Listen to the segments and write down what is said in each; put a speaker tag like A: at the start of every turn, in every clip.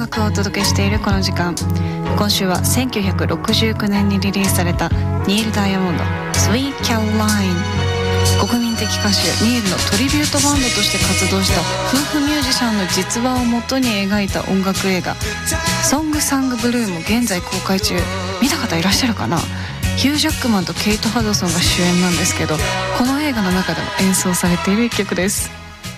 A: 楽をお届けしているこの時間、今週は1969年にリリースされたニール・ダイヤモンド Sweet Caroline。 国民的歌手ニールのトリビュートバンドとして活動した夫婦ミュージシャンの実話をもとに描いた音楽映画ソングサングブルーも現在公開中。見た方いらっしゃるかな。ヒュー・ジャックマンとケイト・ハドソンが主演なんですけど、この映画の中でも演奏されている一曲です。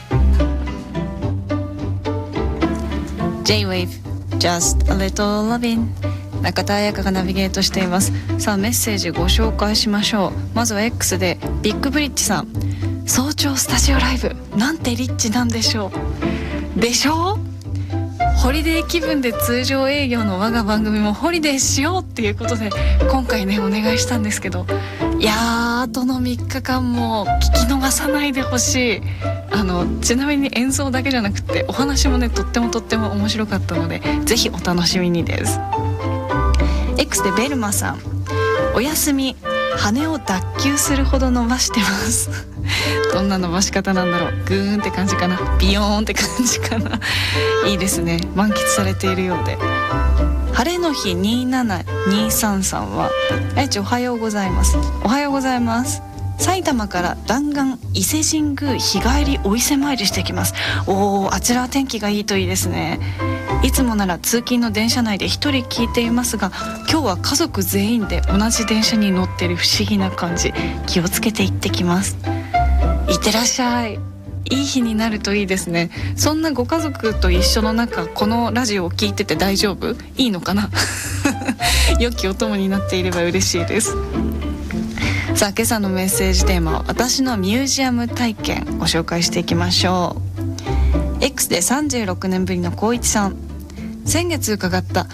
A: J-Wave Just a Little Lovin'、 中田彩香がナビゲートしています。さあメッセージご紹介しましょう。まずは X でビッグブリッジさん、早朝スタジオライブなんてリッチなんでしょう。でしょう。ホリデー気分で通常営業の我が番組もホリデーしようっていうことで今回ねお願いしたんですけど、いやーあとの3日間も聞き逃さないでほしい。ちなみに演奏だけじゃなくてお話もねとっても面白かったのでぜひお楽しみにです。 X でベルマさん、お休み羽を脱臼するほど伸ばしてますどんな伸ばし方なんだろう。グーンって感じかな、ビヨーンって感じかないいですね、満喫されているようで。晴れの日27233さんは、おはようございます。おはようございます。埼玉から弾丸伊勢神宮日帰りお伊勢参りしてきます。あちらは天気がいいといいですね。いつもなら通勤の電車内で一人聞いていますが、今日は家族全員で同じ電車に乗ってる不思議な感じ。気をつけて行ってきます。いってらっしゃい。いい日になるといいですね。そんなご家族と一緒の中、このラジオを聞いてて大丈夫？いいのかな良きお供になっていれば嬉しいです。さあ今朝のメッセージテーマは私のミュージアム体験ご紹介していきましょう。 X で36年ぶりの光一さん、先月伺った